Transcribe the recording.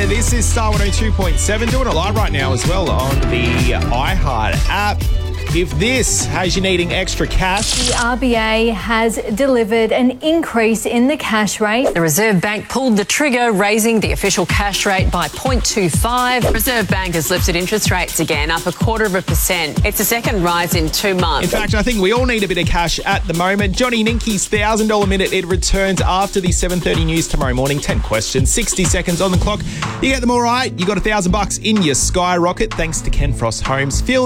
This is Star 102.7, doing it live right now as well on the iHeart app. If this has you needing extra cash, the RBA has delivered an increase in the cash rate. The Reserve Bank pulled the trigger, raising the official cash rate by 0.25. Reserve Bank has lifted interest rates again, up 0.25%. It's the second rise in 2 months. In fact, I think we all need a bit of cash at the moment. Johnny Ninky's $1,000 minute, it returns after the 7:30 news tomorrow morning. 10 questions, 60 seconds on the clock. You get them all right, you got $1,000 in your skyrocket thanks to Ken Frost Homes. Feel